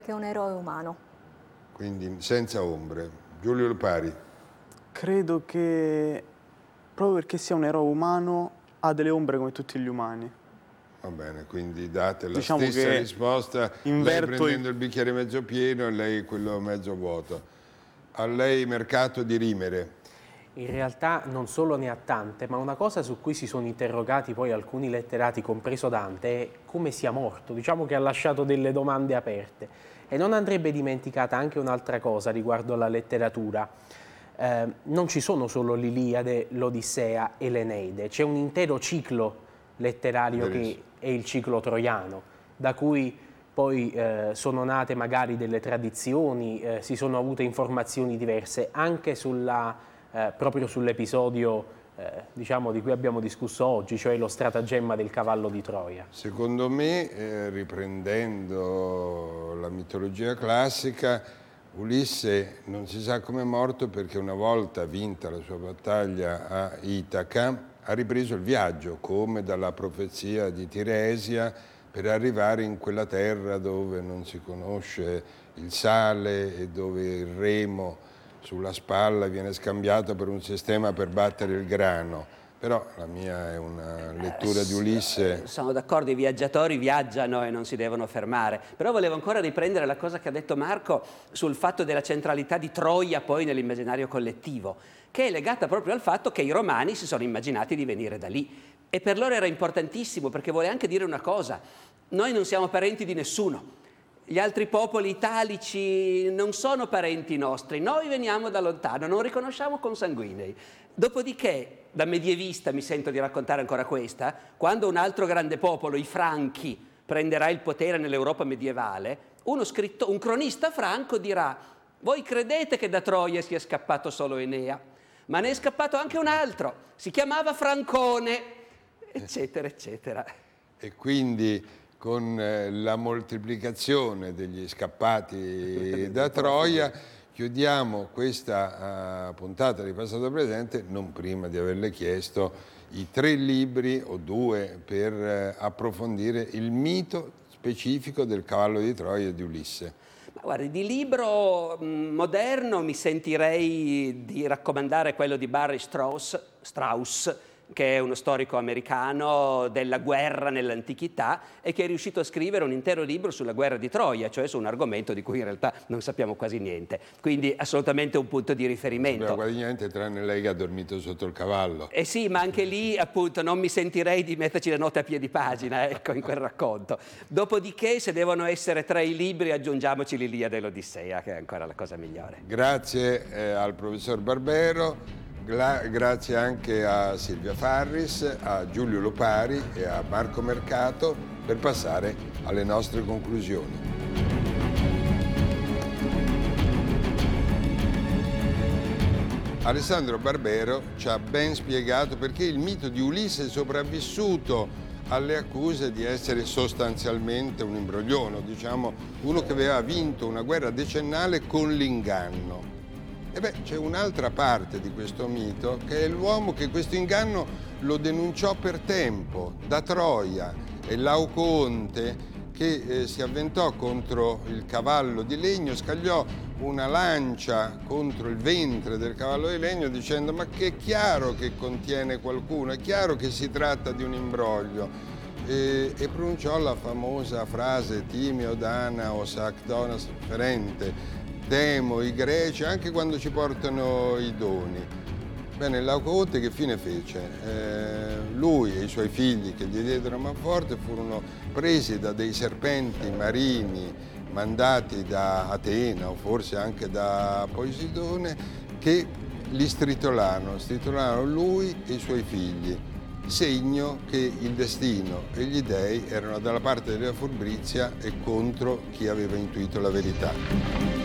che è un eroe umano. Quindi senza ombre. Giulio Lupari. Credo che proprio perché sia un eroe umano ha delle ombre come tutti gli umani. Va bene, quindi date la Diciamo stessa che risposta, lei inverto prendendo il bicchiere mezzo pieno e lei quello mezzo vuoto. A lei Mercato di Rimere. In realtà non solo ne ha tante, ma una cosa su cui si sono interrogati poi alcuni letterati, compreso Dante, è come sia morto. Diciamo che ha lasciato delle domande aperte. E non andrebbe dimenticata anche un'altra cosa riguardo alla letteratura. Non ci sono solo l'Iliade, l'Odissea e l'Eneide, c'è un intero ciclo letterario che è il ciclo troiano, da cui poi sono nate magari delle tradizioni, si sono avute informazioni diverse anche proprio sull'episodio diciamo, di cui abbiamo discusso oggi, cioè lo stratagemma del cavallo di Troia. Secondo me, riprendendo la mitologia classica, Ulisse non si sa come è morto perché una volta vinta la sua battaglia a Itaca ha ripreso il viaggio, come dalla profezia di Tiresia, per arrivare in quella terra dove non si conosce il sale e dove il remo sulla spalla viene scambiato per un sistema per battere il grano. Però la mia è una lettura di Ulisse. Sono d'accordo, i viaggiatori viaggiano e non si devono fermare. Però volevo ancora riprendere la cosa che ha detto Marco sul fatto della centralità di Troia poi nell'immaginario collettivo, che è legata proprio al fatto che i romani si sono immaginati di venire da lì. E per loro era importantissimo, perché vuole anche dire una cosa: noi non siamo parenti di nessuno. Gli altri popoli italici non sono parenti nostri, noi veniamo da lontano, non riconosciamo consanguinei. Dopodiché, da medievista mi sento di raccontare ancora questa, quando un altro grande popolo, i Franchi, prenderà il potere nell'Europa medievale, un cronista franco dirà: voi credete che da Troia sia scappato solo Enea, ma ne è scappato anche un altro, si chiamava Francone, eccetera, eccetera. E quindi con la moltiplicazione degli scappati da Troia chiudiamo questa puntata di Passato Presente, non prima di averle chiesto i 3 libri o 2 per approfondire il mito specifico del cavallo di Troia di Ulisse. Ma guardi, di libro moderno mi sentirei di raccomandare quello di Barry Strauss, che è uno storico americano della guerra nell'antichità e che è riuscito a scrivere un intero libro sulla guerra di Troia, cioè su un argomento di cui in realtà non sappiamo quasi niente. Quindi assolutamente un punto di riferimento. Non sappiamo quasi niente, tranne lei che ha dormito sotto il cavallo. Eh sì, ma anche lì appunto non mi sentirei di metterci le note a piedi pagina, ecco, in quel racconto. Dopodiché, se devono essere 3 i libri, aggiungiamoci l'Iliade e l'Odissea, che è ancora la cosa migliore. Grazie al professor Barbero. Grazie anche a Silvia Farris, a Giulio Lupari e a Marco Mercato per passare alle nostre conclusioni. Alessandro Barbero ci ha ben spiegato perché il mito di Ulisse è sopravvissuto alle accuse di essere sostanzialmente un imbroglione, diciamo uno che aveva vinto una guerra decennale con l'inganno. E beh, c'è un'altra parte di questo mito che è l'uomo che questo inganno lo denunciò per tempo da Troia, e Laocoonte che si avventò contro il cavallo di legno, scagliò una lancia contro il ventre del cavallo di legno dicendo: ma che è chiaro che contiene qualcuno, è chiaro che si tratta di un imbroglio, e pronunciò la famosa frase timeo danaos actonas ferente, temo i greci anche quando ci portano i doni. Bene, Laocoonte che fine fece? Lui e i suoi figli che gli diedero manforte furono presi da dei serpenti marini mandati da Atena o forse anche da Posidone, che li stritolarono lui e i suoi figli, segno che il destino e gli dei erano dalla parte della furbizia e contro chi aveva intuito la verità.